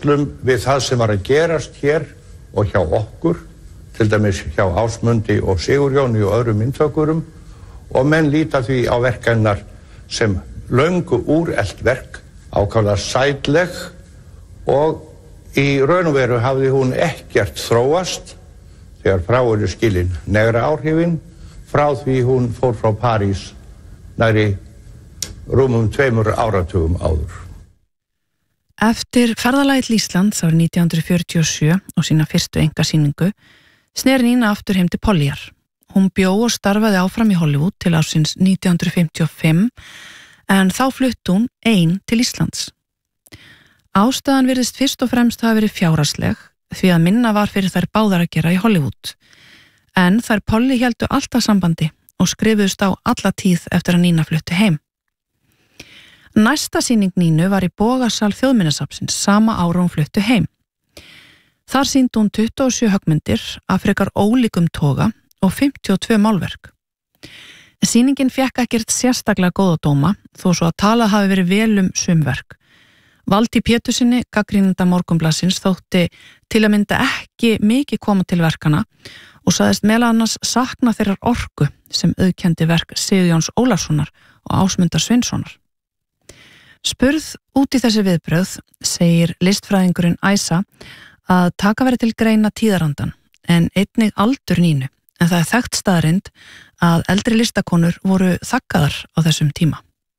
tengslum við það sem var að gerast hér og hjá okkur, til dæmis hjá Ásmundi og Sigurjóni og öðrum myndhöggurum, og menn líta því á verk hennar sem löngu úrelt verk, ákaflega sætleg, og í raun og veru hafði hún ekkert þróast þegar frá eru skilin negra áhrifin frá því hún fór frá París nærri rúmum 2 áratugum áður. Eftir ferðalagið til Íslands árið 1947 og sína fyrstu einkasýningu sneri Nína aftur heim til Pollyar. Hún bjó og starfaði áfram í Hollywood til ársins 1955 en þá flutti hún ein til Íslands. Ástæðan virðist fyrst og fremst hafa verið fjárhagsleg því að minna var fyrir þær báðar að gera í Hollywood. En þær Polly héldu alltaf sambandi og skrifuðust á alla tíð eftir að Nína flutti heim. Næsta sýning Nínu var í Bogasal Þjóðminjasafnsins sama ára hún flutti heim. Þar sýndi hún 27 höggmyndir af frekar ólíkum toga og 52 málverk. Sýningin fékk ekkert sérstaklega góða dóma þó svo að talað hafi verið vel sum verk. Valtý Pétursinni, gagnrýnanda Morgunblaðsins, þótti til að mynda ekki mikið koma til verkana og sagðist meðal annars sakna þeirrar orku sem auðkenndi verk Sigurjóns Ólafssonar og Ásmundar Sveinssonar. Spurð út í þessi viðbrögð segir listfræðingurinn Æsa að taka verið til greina tíðarandan en einnig aldur Nínu, en það þekkt staðreynd að eldri listakonur voru þaggaðar á þessum tíma.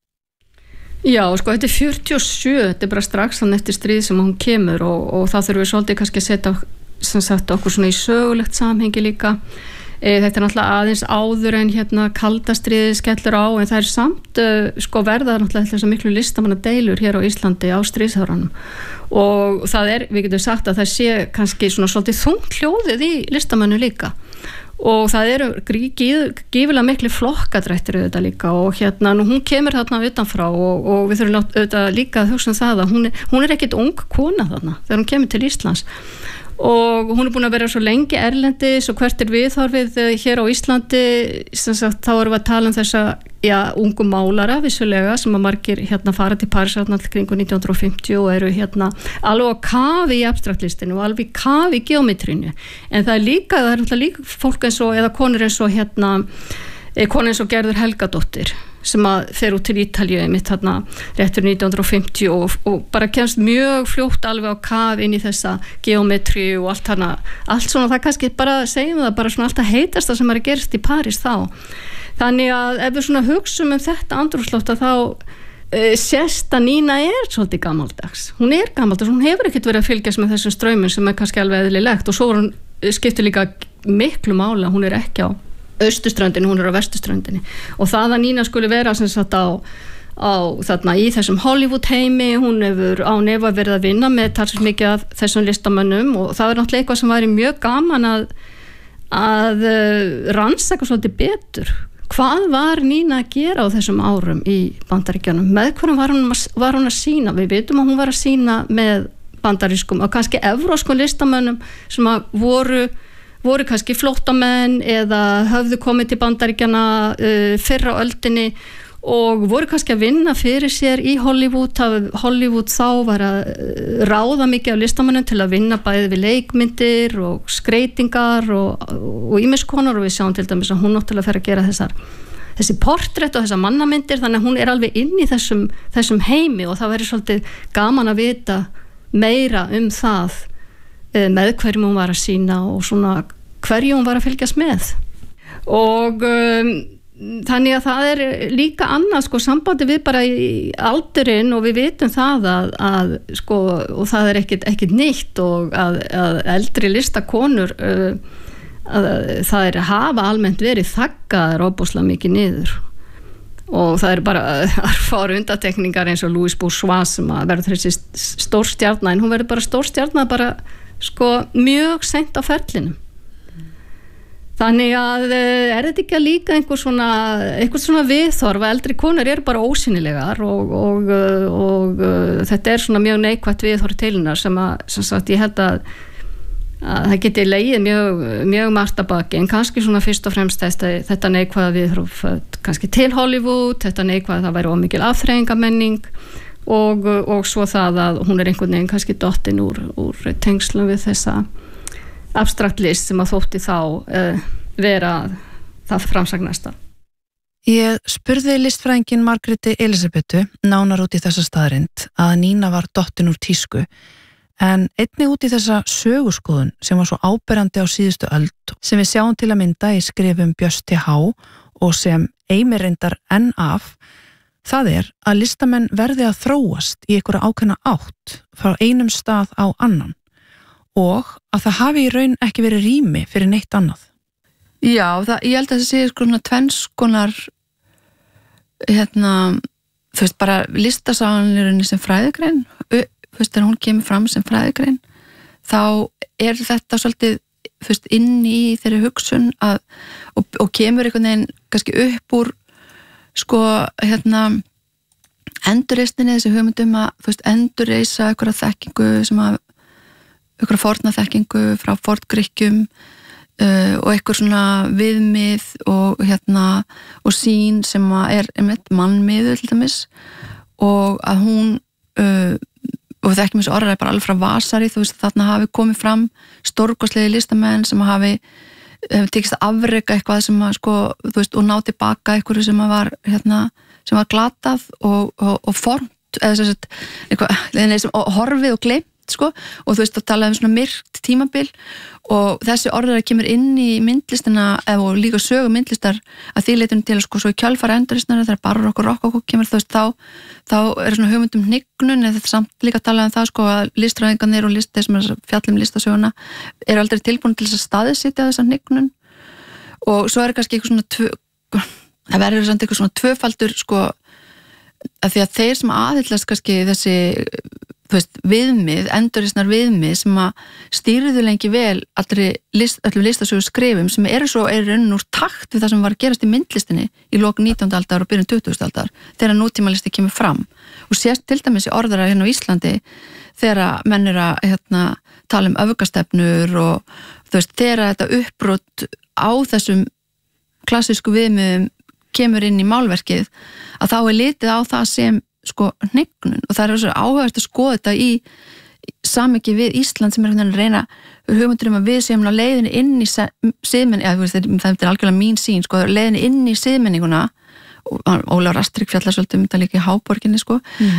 Já, sko, þetta 47, þetta bara strax þannig eftir stríð sem hún kemur og það þurfum við svolítið kannski að setja sem sagt okkur svona í sögulegt samhengi líka. Þetta náttúrulega aðeins áður en kalda stríðið skellur á, en það samt sko verða náttúrulega þessar miklu listamannadeilur hér á Íslandi á stríðsárunum og það við getum sagt að það sé kannski svona svolítið þungt hljóðið í listamannu líka og það eru gífilega miklu flokkadrættir auðvitað líka og nú hún kemur þarna utanfrá og við þurfum auðvitað líka að hugsa það að hún ekkit ung kona þarna þegar hún kemur til Íslands og hún búin að vera svo lengi erlendis og hvert viðhorfið hér á Íslandi þá erum við að tala þessa ungu málara vissulega sem að margir fara til París kringu 1950 og eru alveg á kafi í abstraktlistinu og alveg kafi í geometrinu en það er líka fólk eins og eða konur eins og kona eins og Gerður Helgadóttir sem að fer út til Ítalíu einmitt réttur 1950 og bara kemst mjög fljótt alveg á kaf inn í þessa geometri og allt svona það kannski bara segjum það bara svona allt að heitasta sem er að gerast í París þá þannig að ef við svona hugsum þetta andrúmsloft þá sést að Nína svolítið gamaldags hún hefur ekkert verið að fylgjast með þessum straumum sem kannski alveg eðlilegt og svo hún skiptir líka miklu máli hún ekki á austurströndinni, hún á vesturströndinni og það að Nína skuli vera sem sagt á þarna í þessum Hollywood heimi, hún hefur án efa verið að vinna með talsvert mikið af þessum listamönnum og það náttúrulega eitthvað sem væri mjög gaman að rannsaka svolítið betur hvað var Nína að gera á þessum árum í Bandaríkjunum, með hverjum var hún að sýna, við vitum að hún var að sýna með bandarískum og kannski evróskum listamönnum sem að voru kannski flóttamenn eða höfðu komið til Bandaríkjanna fyrr á öldinni og voru kannski að vinna fyrir sér í Hollywood þá var að ráða mikið af listamönnum til að vinna bæði við leikmyndir og skreytingar og ýmiss konar og við sjáum til dæmis að hún náttúrulega fer að gera þessi portrett og þessar mannamyndir þannig að hún alveg inn í þessum heimi og það væri svolítið gaman að vita meira það með hverjum hún var að sýna og svona hverju hún var að fylgjast með og þannig að það líka annað sko sambandi við bara í aldurinn og við vitum það að sko og það ekkit nýtt og að eldri listakonur að það hafa almennt verið þaggaðar ofboðslega mikið niður og það bara örfár undantekningar eins og Louis Bourgeois sem að verður þessi stórstjarna en hún verður bara stórstjarna bara sko mjög seint á ferlinum þannig að þetta ekki að líka einhver svona viðhorf að eldri konur bara ósýnilegar og þetta svona mjög neikvætt viðhorf til hennar sem sagt ég held að það geti legið mjög margt að baki en kannski svona fyrst og fremst þetta neikvæða viðhorf kannski til Hollywood þetta neikvæða það væri ómikil afþreyingamenning og svo það að hún einhvern veginn kannski dottin úr tengslum við þessa abstrakt list sem að þótti þá vera það framsagnasta. Ég spurði listfræðingin Margréti Elísabetu nánar út í þessa staðrind að Nína var dottin úr tísku, en einnig út í þessa söguskoðun sem var svo áberandi á síðustu öld sem við sjáum til að mynda í skrifum Björns T.H. og sem Eimir reyndar enn af, það að listamenn verði að þróast í einhverja ákveðna átt frá einum stað á annan og að það hafi í raun ekki verið rými fyrir neitt annað. Já, ég held að það sé svona tvennskonar þú veist, bara listasaganirinn sem fræðigrein, þú veist, þegar hún kemur fram sem fræðigrein, þá þetta svolítið, þú veist, inn í þeirri hugsun að, og kemur einhvern veginn kannski upp úr sko, endurreisninni, þessi hugmyndum að, þú veist, endurreisa einhverja þekkingu einhverja forna þekkingu frá forngrikkjum og einhver svona viðmið og og sýn sem einmitt mannmiður til dæmis og að hún og þekkjum þessu orðræði bara alveg frá Vasari, þú veist, þarna hafi komið fram stórkostlegi listamenn sem hafi tekist að afreka eitthvað sem að sko, þú veist, og ná tilbaka einhverju sem að var sem var glatað og formt eða sem sagt, eitthvað horfið og gleymt sko, og þú veist, að tala svona myrkt tímabil og þessi orðræði kemur inn í myndlistina og líka sögu myndlistar að því leytinu til sko, svo í kjölfara endurreisnarinnar þegar barokk og rokokó kemur, þú veist, þá svona hugmyndum hnignun eða þetta samt líka tala það sko að listfræðingarnir og þeir sem fjallum listasöguna aldrei tilbúin til þess að staðsetja þessa hnignun og svo kannski eitthvað svona það verður samt eitthvað svona tvöfaldur sko að því að þeir sem aðhyllast kannski þessi þú veist, viðmið, endurreisnar viðmið sem að stýrðu lengi vel öllum listasögu skrifum sem svo raunin úr takt við það sem var að gerast í myndlistinni í lok 19. aldar og byrjun 20. aldar þegar nútímalisti kemur fram og sést til dæmis í orðara hérna á Íslandi þegar menn að tala öfgastefnur og þú veist, þegar þetta uppbrot á þessum klassísku viðmiðum kemur inn í málverkið að þá litið á það sem sko hnignun og það svo áhugavert að skoða þetta í samhengi við Ísland sem að reyna hugmyndur að við séum á leiðinni inn í siðmenni, það algjörlega mín sín sko, leiðinni inn í siðmenninguna og Ólafur Astrik fjallar svolítið þetta líka í Háborginni sko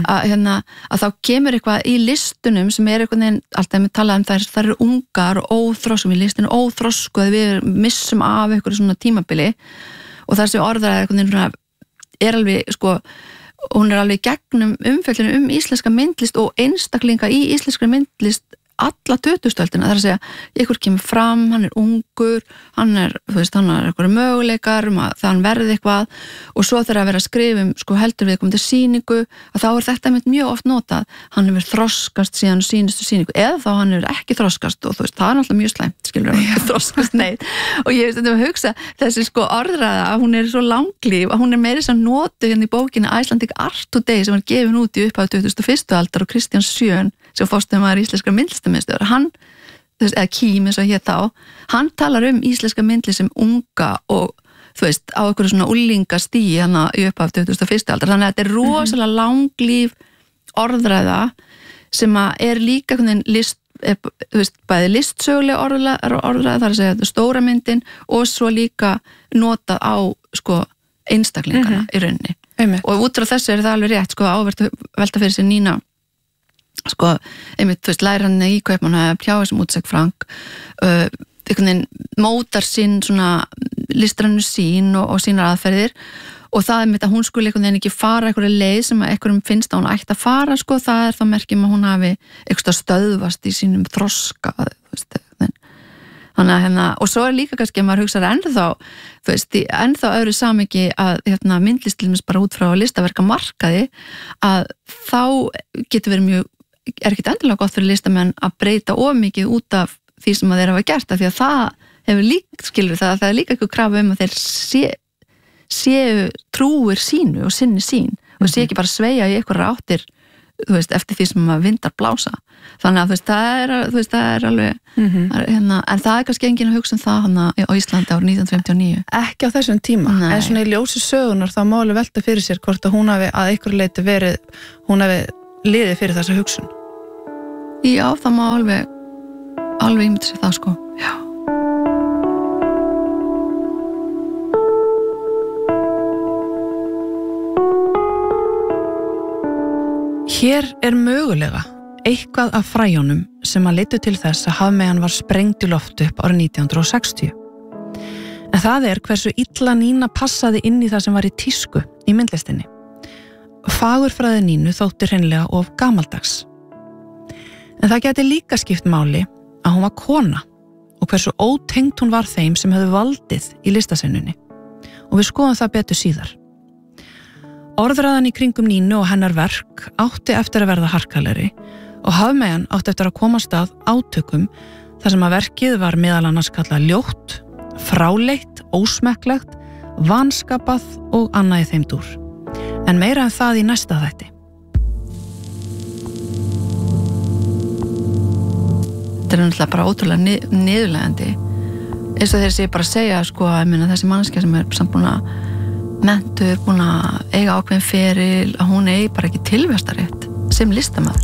að þá kemur eitthvað í listunum sem einhvern veginn, alltaf við talaðum það eru ungar og óþroskum í listinu óþrosku að við missum af einhverju svona tímabili og þessi orðræði einhvern veginn alveg sko hún alveg gegnum umfjöllunum íslenska myndlist og einstaklinga í íslenska myndlist alla 2000-öldina, það að segja, ykkur kemur fram, hann ungur, hann þú veist, hann eitthvað möguleikar að hann verði eitthvað og svo þegar að vera að skrifa sko heldur við komandi sýningu að þá þetta mjög oft notað, hann hefur þroskast síðan sínustu sýningu eða þá hann hefur ekki þroskast og þú veist, það náttúrulega mjög slæmt, skilur við, þroskast neitt og ég veist að hugsa þessi sko orðræða að hún svo langlíf, að hún meiri sem notu hérna í bókinni Icelandic Art Today sem var gefin út í upphafi 2001. aldar og Kristján Sjön sem forstöðumaður íslenskra myndlistamiðstöðvar, hann, eða Kím eins og hér þá, hann talar íslenska myndlist sem unga og þú veist, á einhverju svona úlingastigi hana í upphaf 2001. aldar, þannig að þetta rosalega langlíf orðræða sem að líka list, þú veist, bæði listsögulega orðræða, það að segja stóra myndin og svo líka notað á sko einstaklingana í rauninni. Og út frá þessu það alveg rétt, sko, ávert velta fyrir sér Nína sko, einmitt, þú veist, læra hann í Kaupmannahöfn, Pjáir sem útsegg Frank einhvern veginn mótar sín svona listrænu sín og sínar aðferðir og það einmitt að hún skulle einhvern veginn ekki fara einhverju leið sem að einhverjum finnst að hún ætti að fara sko, það þá merkjum að hún hafi eitthvað stöðvast í sínum þroska, þú veist, þannig að og svo líka kannski að maður hugsa ennþá, þú veist, ennþá öðru samhengi að myndlistilmis bara út frá listaverka markaði að þá getur verið mjög ekkert endilega gott fyrir listamenn að breyta of mikið út af því sem að þeir hafa gert af því að það hefur líka, skilur það er líka eitthvað krafa að þeir séu trúir sínu og sinni sín og séu ekki bara sveigja í eitthvað áttir, þú veist, eftir því sem að vindar blása þannig að það er alveg en það er kannski enginn að hugsa um það á Íslandi árið 1959 ekki á þessum tíma. Nei. En svona í ljósi sögunar þá má alveg velta fyrir sér hvort að hún hafi að einhverju leyti hún hafi liðið fyrir þessa hugsun. Já, það má alveg ímynda sér það sko. Já. Hér er mögulega eitthvað af fræjónum sem að leiddu til þess að hafmeyjan var sprengd í loft upp árið 1960. En það er hversu illa Nína passaði inn í það sem var í tísku í myndlistinni. Fagurfræði Nínu þótti hreinlega of gamaldags. En það gæti líka skipt máli að hún var kona og hversu ótengt hún var þeim sem höfðu valdið í listasennunni. Og við skoðum það betur síðar. Orðræðan í kringum Nínu og hennar verk átti eftir að verða harkalegri og hafmeyjan átti eftir að komast að átökum þar sem að verkið var meðal annars kallað ljótt, fráleitt, ósmekklegt, vanskapað og annað í þeim dúr. En meira en það í næsta þætti. Þetta er náttúrulega bara ótrúlega niðurlegandi. Eins og þeir sé bara að segja sko að þessi manneskja sem er samt búin að mentur, búin að eiga ákveðin feril, að hún eigi bara ekki tilvistarrétt sem listamaður.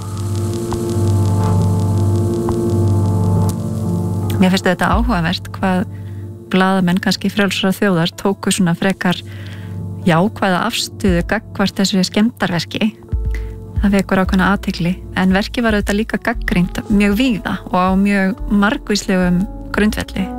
Mér finnst þetta áhugavert hvað blaðamenn kannski frjálsra þjóðar tóku svona frekar jákvæða afstöðu gagnvart þessu skemmdarverki. Það vekur ákveðna athygli, en verkið var auðvitað líka gagnrýnt mjög víða og á mjög margvíslegum grundvelli.